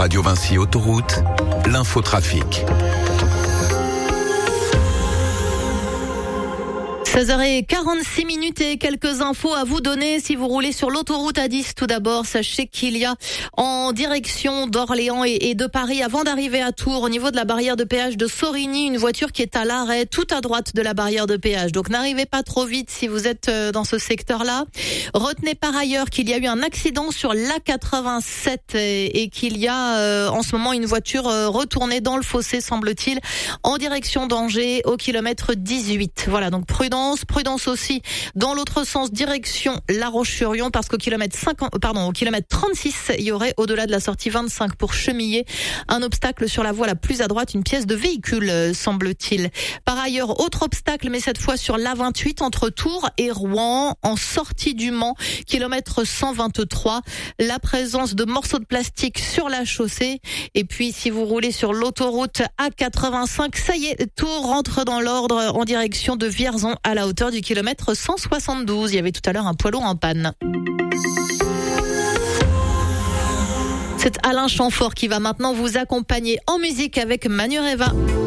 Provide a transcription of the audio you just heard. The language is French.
Radio Vinci Autoroute, l'infotrafic. 16h46 et quelques infos à vous donner si vous roulez sur l'autoroute A10. Tout d'abord, sachez qu'il y a en direction d'Orléans et de Paris, avant d'arriver à Tours, au niveau de la barrière de péage de Sorigny, une voiture qui est à l'arrêt tout à droite de la barrière de péage. Donc n'arrivez pas trop vite si vous êtes dans ce secteur-là. Retenez par ailleurs qu'il y a eu un accident sur l'A87 et qu'il y a en ce moment une voiture retournée dans le fossé, semble-t-il, en direction d'Angers au kilomètre 18. Voilà, donc prudence aussi dans l'autre sens, direction La Roche-sur-Yon, parce qu'au kilomètre 36, il y aurait, au-delà de la sortie 25 pour Chemillé, un obstacle sur la voie la plus à droite, une pièce de véhicule, semble-t-il. Par ailleurs, autre obstacle, mais cette fois sur l'A28 entre Tours et Rouen, en sortie du Mans, kilomètre 123. La présence de morceaux de plastique sur la chaussée. Et puis, si vous roulez sur l'autoroute A85, ça y est, tout rentre dans l'ordre en direction de Vierzon, à la hauteur du kilomètre 172. Il y avait tout à l'heure un poids lourd en panne. C'est Alain Chamfort qui va maintenant vous accompagner en musique avec Manureva.